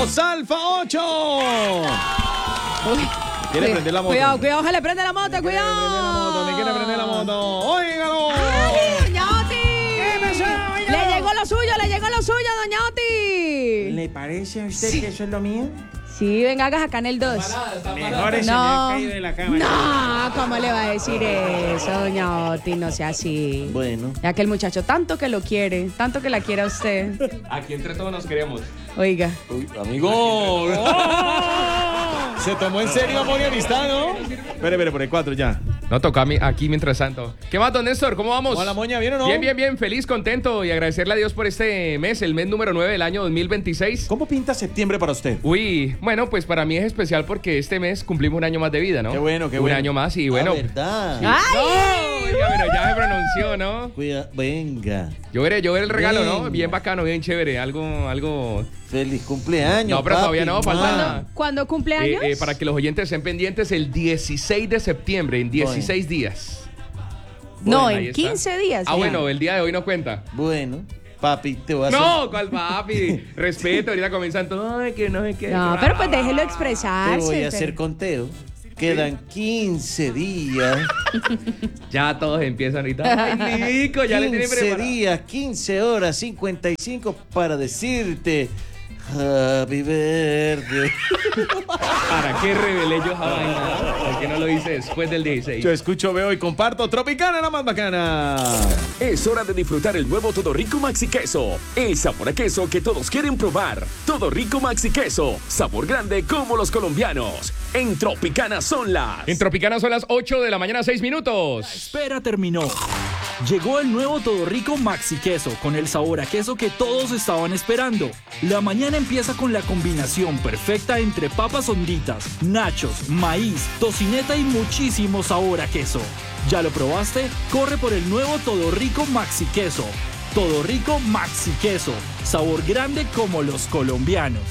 Alfa 8. ¿Quiere prender la moto? Cuidado, ojalá prende la moto, cuidado. Me quiere prender la moto. ¡Óigalo! ¡Ay, doña Oti! ¿Qué pasó? Le llegó lo suyo, doña Oti. ¿Le parece a usted que eso es lo mío? Sí, venga, hagas acá en el 2. Mejor se me ha caído de la cama. No, ¿cómo le va a decir eso, doña Oti? No sea así. Bueno. Ya que el muchacho tanto que lo quiere, tanto que la quiere a usted. Aquí entre todos nos queremos. Oiga. Uy, amigo. Se tomó en serio amor y amistad, ¿no? Espere, por el 4 ya. No, toca a mí aquí mientras tanto. ¿Qué más, don Néstor? ¿Cómo vamos? Hola, moña, ¿bien o no? Bien. Feliz, contento y agradecerle a Dios por este mes, el mes número 9 del año 2026. ¿Cómo pinta septiembre para usted? Uy, bueno, pues para mí es especial porque este mes cumplimos un año más de vida, ¿no? Qué bueno. Un año más y bueno. ¿Verdad? ¡Ay! No, oiga, pero ya me pronunció, ¿no? Cuida, venga. Yo veré el regalo, ¿no? Venga. Bien bacano, bien chévere, algo... Feliz cumpleaños. No, pero papi, todavía no, falta... ¿Cuándo cumple años? Para que los oyentes estén pendientes, el 16 de septiembre, en 16 días. No, Bueno, ahí en está. 15 días. Ah, bueno, el día de hoy no cuenta. Bueno, papi, te voy a hacer... No, ¿cuál papi? Respeto, ahorita comienzan todo, ay, que no sé qué. No, pero pues déjelo Te expresarse. voy a hacer conteo. Quedan 15 días. Ya todos empiezan ahorita. Ay, Nico, ya le tienen 15 preparado. días, 15 horas, 55 para decirte Happy Birthday. ¿Para qué revelé yo esa vaina? ¿Por qué no lo hice después del 16? Yo escucho, veo y comparto. Tropicana, la más bacana. Es hora de disfrutar el nuevo Todo Rico Maxi Queso. El sabor a queso que todos quieren probar. Todo Rico Maxi Queso. Sabor grande como los colombianos. En Tropicana son las... En Tropicana son las 8 de la mañana, 6 minutos. Espera terminó. Llegó el nuevo Todo Rico Maxi Queso con el sabor a queso que todos estaban esperando. La mañana empieza con la combinación perfecta entre papas honditas, nachos, maíz, tocineta y muchísimo sabor a queso. ¿Ya lo probaste? Corre por el nuevo Todo Rico Maxi Queso. Todo Rico Maxi Queso. Sabor grande como los colombianos.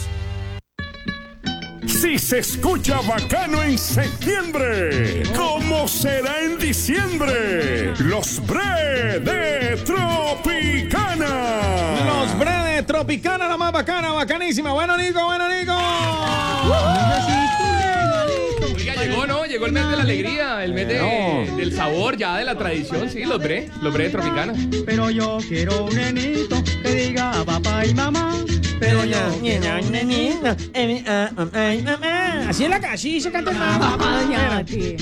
Si se escucha bacano en septiembre, ¿cómo será en diciembre? Los Bre de Tropicana. Los Bre de Tropicana, la más bacana, bacanísima. Bueno, Nico. Oiga, llegó, ¿no? Llegó el mes de la alegría, el mes del sabor, ya de la tradición, sí, los Bre de Tropicana. Pero yo quiero un nenito que diga a papá y mamá. Pero yo quiero un nenito. Así es así se canta el Papá, doña Oti.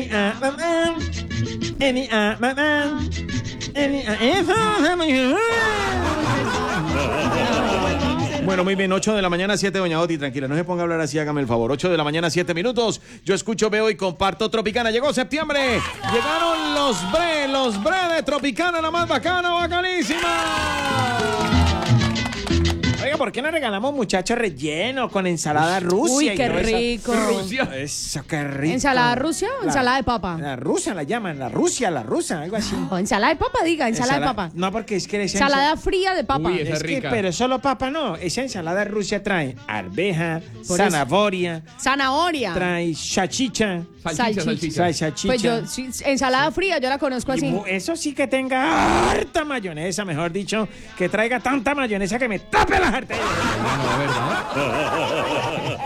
Bueno, muy bien, 8 de la mañana, 7, doña Oti, tranquila, no se ponga a hablar así, hágame el favor. 8 de la mañana, 7 minutos. Yo escucho, veo y comparto Tropicana. Llegó septiembre. Llegaron los Bre de Tropicana, la más bacana, bacanísima. Oiga, ¿por qué no regalamos muchachos relleno con ensalada rusa? Uy, y qué todo eso? rico. Eso, qué rico. ¿Ensalada rusa o ensalada de papa? La rusa la llaman, la rusa, algo así. O ensalada de papa, diga, ensalada de papa. No, porque es que esa Ensalada fría de papa. Uy, esa es que, rica. pero solo papa no. Esa ensalada rusa trae arveja, Por zanahoria, Zanahoria. trae chachicha. Salchicha. Salchicha. Pues yo, sí, ensalada fría, yo la conozco Y así. eso sí que tenga harta mayonesa, mejor dicho, que traiga tanta mayonesa que me tape las arterias. No, ¿verdad?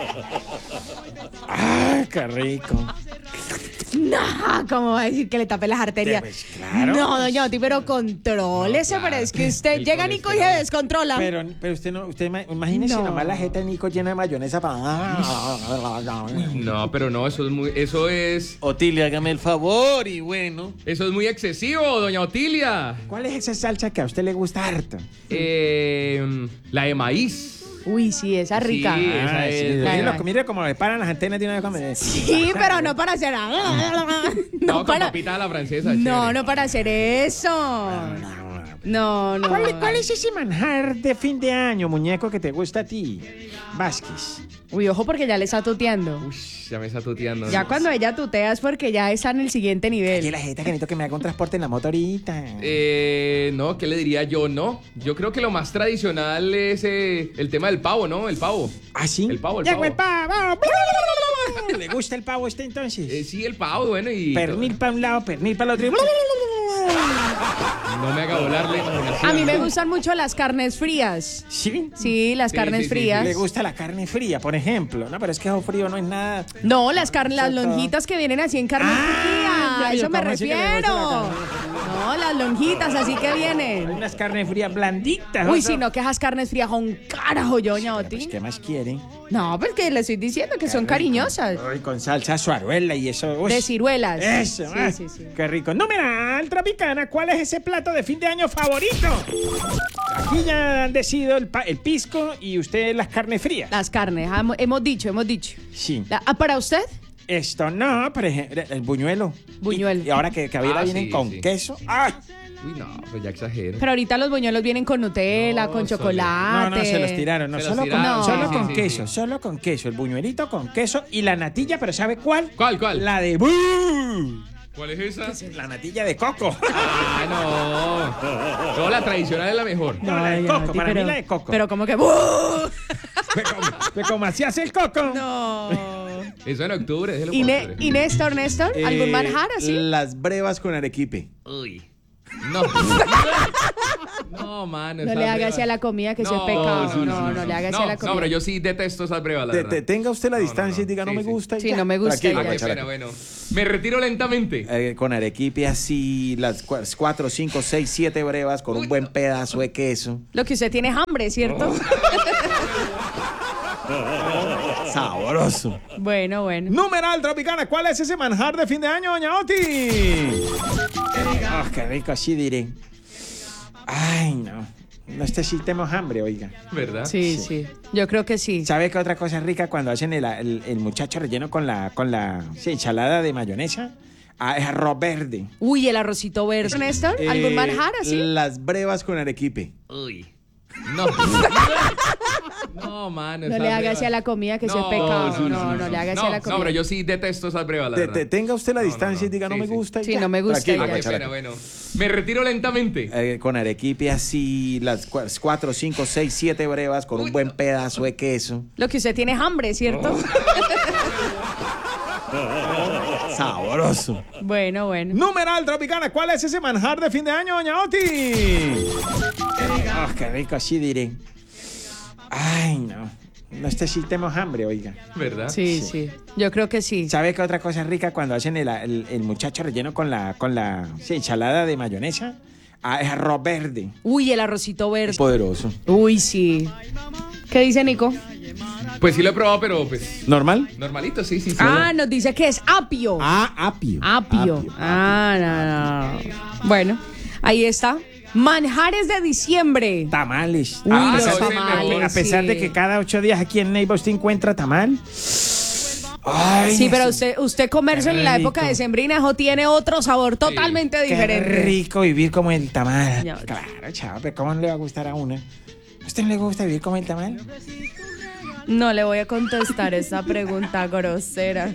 ¡Ay, qué rico! No, ¿cómo va a decir que le tape las arterias? Pues claro. No, doña Oti, pero contrólese, No, claro. pero es que usted El llega Nico y se descontrola. Pero usted no, imagínese No. nomás la jeta de Nico llena de mayonesa para... No, pero no, eso es Otilia, hágame el favor y bueno. muy excesivo, doña Otilia. ¿Cuál es esa salsa que a usted le gusta harto? La de maíz. Uy, sí, esa rica. Sí, esa es. Mire cómo me paran las antenas de una vez cuando me... Sí, pero no para hacer. No, con para. papita a la francesa. No, chévere. no para hacer eso. No. ¿Cuál es ese manjar de fin de año, muñeco, que te gusta a ti? Vázquez. Uy, ojo porque ya le está tuteando. Uy, ya me está tuteando. Ya cuando ella tutea es porque ya está en el siguiente Oye, nivel. la jeta que necesito que me haga un transporte en la moto ahorita. No, ¿qué le diría yo? No. Yo creo que lo más tradicional es el tema del pavo, ¿no? El pavo. ¿Ah, sí? El pavo. ¡Llegó el pavo! ¿Le gusta el pavo a usted entonces? Sí, el pavo, bueno, y... Pernil para un lado, pernil para el otro. No me haga volar la imaginación. A mí me gustan mucho las carnes frías. ¿Sí? Sí, las Sí, carnes sí, sí, frías. Le gusta la carne fría, por ejemplo. No, pero es que eso frío no es nada. No, las lonjitas que vienen así en carne fría. ya A vio eso me cómo así que le gusta refiero. la carne. No, las lonjitas así que Hay vienen. unas carnes frías blanditas. Uy, oso. si no, que esas carnes frías son carajo, yo, doña Pues, Oti. ¿qué más quiere? No, pues que le estoy diciendo que son cariñosas. Ay, con salsa suaruela y eso. Uy. De ciruelas. Eso, Sí, sí, sí. Qué rico. Numeral Tropicana, ¿cuál es ese plato de fin de año favorito? Aquí ya han decidido el pisco y usted las carnes frías. Las carnes, hemos dicho. Sí. ¿Para usted? Esto no, por ejemplo, el buñuelo. Buñuelo. Y ahora que Caviera vienen sí, con sí. queso. ¡Ay! Uy, no, pues ya exagero. Pero ahorita los buñuelos vienen con Nutella, No, con Sole. chocolate. No, se los tiraron. No, Se los solo tiraron, con, sí, solo sí, con sí, queso, sí. solo con queso. El buñuelito con queso y la natilla, pero ¿sabe cuál? ¿Cuál? La de ¡Bú! ¿Cuál es esa? La natilla de coco. Ah, no. No, la tradicional es la mejor. No, la de doña coco, Oti, para mí la de coco. Pero como que... Pues como así hace el coco. No. Eso en octubre, déjelo ¿Y, para octubre. y Néstor? ¿Algún manjar así? Las brevas con arequipe. Uy. No. No, mano. No esa le haga breva. así a la comida, que eso es pecado. No, le haga así a la comida. No, pero yo sí detesto esas brevas, la verdad. Tenga usted la No, distancia no, y diga no sí, me sí. gusta. y Sí, ya. no me gusta, Tranquilo, ya. Ah, qué guachara. pena, bueno. Me retiro lentamente. Con arequipe así, las 4, 5, 6, 7 brevas con un buen pedazo de queso. Lo que usted tiene es hambre, ¿cierto? Sabroso. Bueno. Numeral Tropicana, ¿cuál es ese manjar de fin de año, doña Oti? Qué rico, así diré. Ay, no. No este sí tenemos hambre, oiga. ¿Verdad? Sí. Yo creo que sí. ¿Sabe qué otra cosa rica cuando hacen el muchacho relleno con la ensalada de mayonesa? Es arroz verde. Uy, el arrocito verde. Néstor, ¿algún manjar así? Las brevas con arequipe. Uy. No. No, mano. No esas le haga brevas. así a la comida, que eso es pecado. No, le haga así a la comida. No, pero yo sí detesto esas brevas, la verdad. Tenga usted la distancia y diga no Sí, me sí. gusta. y Sí, ya. no me gusta, Tranquilo, ya. Ah, qué guachara. pena, bueno. Me retiro lentamente. Con arequipe así, las 4, 5, 6, 7 brevas con un buen pedazo de queso. Lo que usted tiene es hambre, ¿cierto? Sabroso. Bueno. Numeral Tropicana, ¿cuál es ese manjar de fin de año, doña Oti? Qué rico, así diré. Ay, no. No este sí tenemos hambre, oiga. ¿Verdad? Sí. Yo creo que sí. ¿Sabe qué otra cosa rica cuando hacen el muchacho relleno con la ensalada de mayonesa? Es arroz verde. Uy, el arrocito verde. Poderoso. Uy, sí. ¿Qué dice Nico? Pues sí lo he probado, pero pues ¿Normal? normalito, sí. Nos dice que es apio. Apio. Apio. No. Bueno, ahí está. Manjares de diciembre. Tamales. Uy, a los pesar, tamales, a pesar de sí. que cada 8 días aquí en Neighbor usted encuentra tamal. Ay, Sí, pero usted comerse en la rico. época decembrina, eso tiene otro sabor totalmente qué diferente. rico vivir como el tamal. Ya. Claro, chavo, pero ¿cómo no le va a gustar a una? ¿A usted no le gusta vivir como el tamal? No le voy a contestar esa pregunta grosera.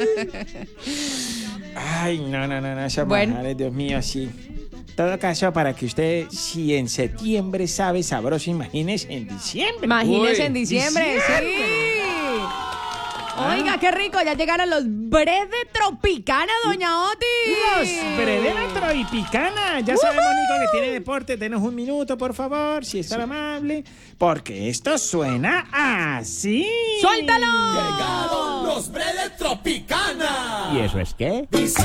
Ay, no, esos Bueno. manjares, Dios mío, sí. En todo caso, para que usted, si en septiembre sabe sabroso, imagínese en diciembre. Imagínese Uy, en diciembre, sí. Oiga, qué rico, ya llegaron los breves de Tropicana, doña Oti. Los Brevémetro y Picana. Ya sabemos, Nico, que tiene deporte. Denos un minuto, por favor, si es tan amable. Porque esto suena así. ¡Suéltalo! Los Breves Tropicana. ¿Y eso es qué?